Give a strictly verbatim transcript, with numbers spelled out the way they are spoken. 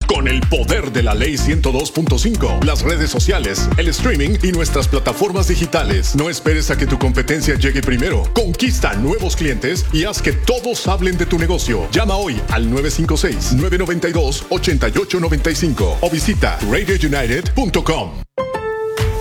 Con el poder de la ley ciento dos punto cinco, las redes sociales, el streaming y nuestras plataformas digitales. No esperes a que tu competencia llegue primero. Conquista nuevos clientes y haz que todos hablen de tu negocio. Llama hoy al nueve cinco seis, nueve nueve dos, ocho ocho nueve cinco o visita radio united punto com.